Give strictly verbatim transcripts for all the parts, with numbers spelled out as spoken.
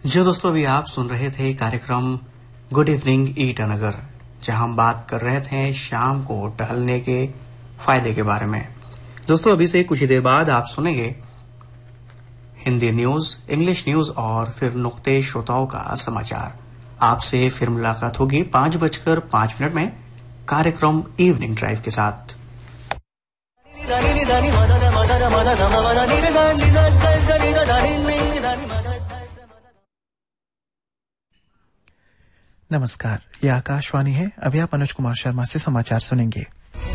जो दोस्तों अभी आप सुन रहे थे कार्यक्रम गुड इवनिंग ईटानगर, जहां हम बात कर रहे थे शाम को टहलने के फायदे के बारे में। दोस्तों अभी से कुछ ही देर बाद आप सुनेंगे हिंदी न्यूज, इंग्लिश न्यूज और फिर नुक्ते श्रोताओं का समाचार। आपसे फिर मुलाकात होगी पांच बजकर पांच मिनट में कार्यक्रम इवनिंग ड्राइव के साथ। नमस्कार, ये आकाशवाणी है। अभी आप अनुज कुमार शर्मा से समाचार सुनेंगे।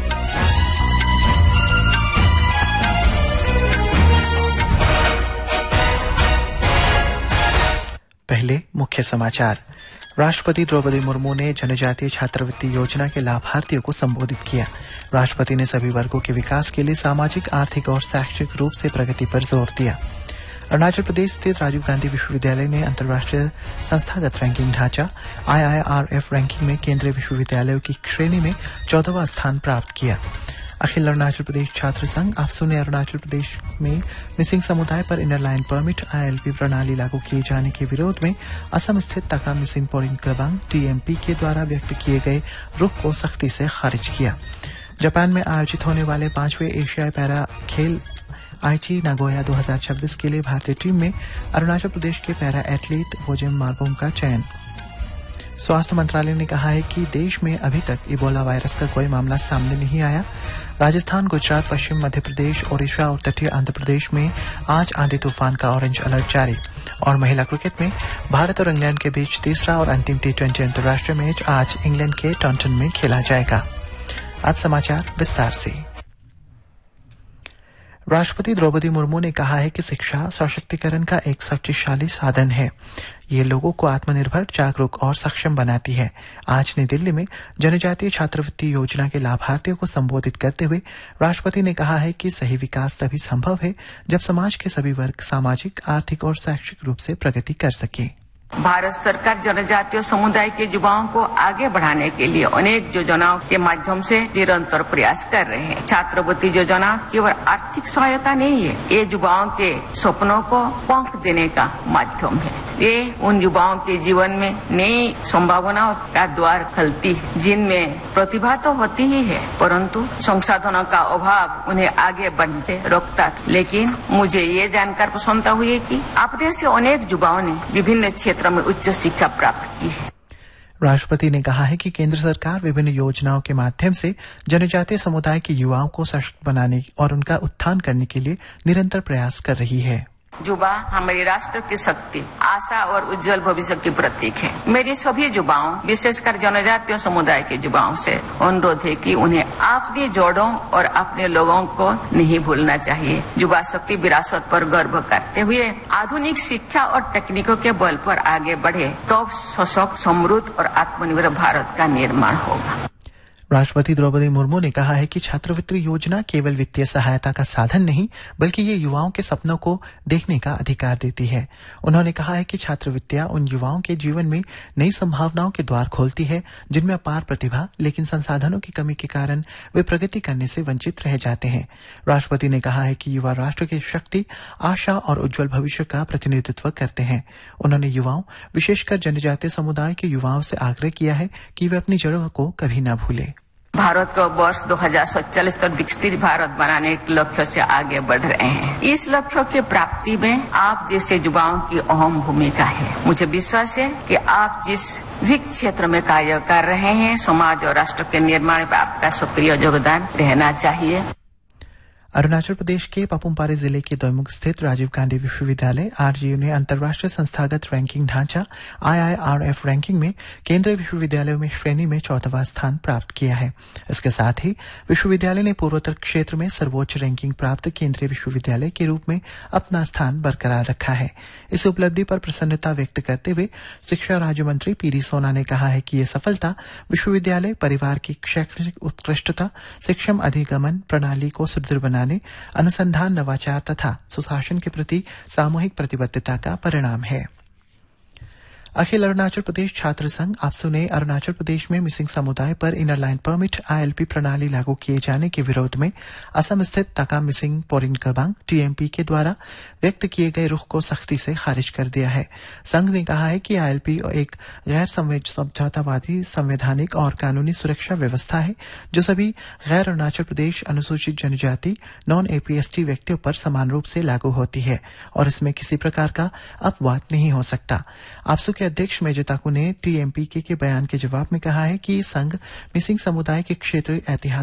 पहले मुख्य समाचार। राष्ट्रपति द्रौपदी मुर्मू ने जनजातीय छात्रवृत्ति योजना के लाभार्थियों को संबोधित किया। राष्ट्रपति ने सभी वर्गों के विकास के लिए सामाजिक, आर्थिक और शैक्षिक रूप से प्रगति पर जोर दिया। अरुणाचल प्रदेश स्थित राजीव गांधी विश्वविद्यालय ने अंतर्राष्ट्रीय संस्थागत रैंकिंग ढांचा आई आई आर एफ रैंकिंग में केंद्रीय विश्वविद्यालयों की श्रेणी में चौदहवां स्थान प्राप्त किया। अखिल अरुणाचल प्रदेश छात्र संघ आपसू ने अरुणाचल प्रदेश में मिसिंग समुदाय पर inner line permit I L P प्रणाली लागू किए जाने के विरोध में असम स्थित तका missing pouring कबांग T M P के द्वारा व्यक्त किए गए रुख को सख्ती से खारिज किया। जापान में आयोजित होने वाले पांचवें एशियाई पैरा खेल आईची नागोया दो हज़ार छब्बीस के लिए भारतीय टीम में अरुणाचल प्रदेश के पैरा एथलीट भोजेम मार्बोम का चयन। स्वास्थ्य मंत्रालय ने कहा है कि देश में अभी तक इबोला वायरस का कोई मामला सामने नहीं आया। राजस्थान, गुजरात, पश्चिम मध्य प्रदेश, ओडिशा और तटीय आंध्र प्रदेश में आज आंधी तूफान का ऑरेंज अलर्ट जारी। और महिला क्रिकेट में भारत और इंग्लैंड के बीच तीसरा और अंतिम टी ट्वेंटी अंतर्राष्ट्रीय मैच आज इंग्लैंड के टॉन्टन में खेला जाएगा। अब समाचार विस्तार से। राष्ट्रपति द्रौपदी मुर्मू ने कहा है कि शिक्षा सशक्तिकरण का एक शक्तिशाली साधन है। ये लोगों को आत्मनिर्भर, जागरूक और सक्षम बनाती है। आज नई दिल्ली में जनजातीय छात्रवृत्ति योजना के लाभार्थियों को संबोधित करते हुए राष्ट्रपति ने कहा है कि सही विकास तभी संभव है जब समाज के सभी वर्ग सामाजिक, आर्थिक और शैक्षिक रूप से प्रगति कर सके। भारत सरकार जनजातीय समुदाय के युवाओं को आगे बढ़ाने के लिए अनेक योजनाओं के माध्यम से निरंतर प्रयास कर रहे हैं। छात्रवृत्ति योजना केवल आर्थिक सहायता नहीं है, ये युवाओं के सपनों को पंख देने का माध्यम है। ये उन युवाओं के जीवन में नई संभावनाओं का द्वार खोलती है, जिनमें प्रतिभा तो होती ही है, परंतु संसाधनों का अभाव उन्हें आगे बढ़ते रोकता। लेकिन मुझे ये जानकर प्रसन्नता हुई है कि अपने से अनेक युवाओं ने विभिन्न क्षेत्रों में उच्च शिक्षा प्राप्त की है। राष्ट्रपति ने कहा है कि केंद्र सरकार विभिन्न योजनाओं के माध्यम से जनजातीय समुदाय के युवाओं को सशक्त बनाने और उनका उत्थान करने के लिए निरंतर प्रयास कर रही है। युवा हमारे राष्ट्र की शक्ति, आशा और उज्जवल भविष्य की प्रतीक है। मेरी सभी युवाओं, विशेषकर जनजातीय समुदाय के युवाओं से अनुरोध है कि उन्हें अपनी जड़ों और अपने लोगों को नहीं भूलना चाहिए। युवा शक्ति विरासत पर गर्व करते हुए आधुनिक शिक्षा और तकनीकों के बल पर आगे बढ़े, तो सशक्त, समृद्ध और आत्मनिर्भर भारत का निर्माण होगा। राष्ट्रपति द्रौपदी मुर्मू ने कहा है कि छात्रवृत्ति योजना केवल वित्तीय सहायता का साधन नहीं, बल्कि ये युवाओं के सपनों को देखने का अधिकार देती है। उन्होंने कहा है कि छात्रवृत्तियां उन युवाओं के जीवन में नई संभावनाओं के द्वार खोलती है जिनमें अपार प्रतिभा, लेकिन संसाधनों की कमी के कारण वे प्रगति करने से वंचित रह जाते हैं। राष्ट्रपति ने कहा है कि युवा राष्ट्र की शक्ति, आशा और उज्जवल भविष्य का प्रतिनिधित्व करते हैं। उन्होंने युवाओं, विशेषकर जनजातीय समुदाय के युवाओं से आग्रह किया है कि वे अपनी जड़ों को कभी न भूलें। भारत को वर्ष दो हज़ार सैंतालीस तक विकसित भारत बनाने के लक्ष्य से आगे बढ़ रहे हैं। इस लक्ष्य की प्राप्ति में आप जैसे युवाओं की अहम भूमिका है। मुझे विश्वास है कि आप जिस भी क्षेत्र में कार्य कर रहे हैं, समाज और राष्ट्र के निर्माण में आपका सक्रिय योगदान रहना चाहिए। अरुणाचल प्रदेश के पापुम-पारे जिले के दोईमुख स्थित राजीव गांधी विश्वविद्यालय आर जी यू ने अंतर्राष्ट्रीय संस्थागत रैंकिंग ढांचा आई आई आर एफ रैंकिंग में केंद्रीय विश्वविद्यालयों में श्रेणी में चौदहवां स्थान प्राप्त किया है। इसके साथ ही विश्वविद्यालय ने पूर्वोत्तर क्षेत्र में सर्वोच्च रैंकिंग प्राप्त केंद्रीय विश्वविद्यालय के रूप में अपना स्थान बरकरार रखा है। इस उपलब्धि पर प्रसन्नता व्यक्त करते हुए शिक्षा राज्य मंत्री पी डी सोना ने कहा है कि ये सफलता विश्वविद्यालय परिवार की शैक्षणिक उत्कृष्टता, शिक्षण अधिगमन प्रणाली को सुदृढ़ बनाने, अनुसंधान, नवाचार तथा सुशासन के प्रति सामूहिक प्रतिबद्धता का परिणाम है। अखिल अरुणाचल प्रदेश छात्र संघ आपसू ने अरुणाचल प्रदेश में मिसिंग समुदाय पर इनर लाइन परमिट आईएलपी प्रणाली लागू किए जाने के विरोध में असम स्थित तका मिसिंग पोरिन कबांग टीएमपी के द्वारा व्यक्त किए गए रुख को सख्ती से खारिज कर दिया है। संघ ने कहा है कि आईएलपी एक गैर समझौतावादी संवैधानिक और कानूनी सुरक्षा व्यवस्था है जो सभी गैर अरुणाचल प्रदेश अनुसूचित जनजाति नॉन एपीएसटी व्यक्तियों पर समान रूप से लागू होती है और इसमें किसी प्रकार का अपवाद नहीं हो सकता। आपसू के अध्यक्ष मेजर ताकू ने टीएमपी के बयान के जवाब में कहा है कि संघ मिसिंग समुदाय के क्षेत्र ऐतिहासिक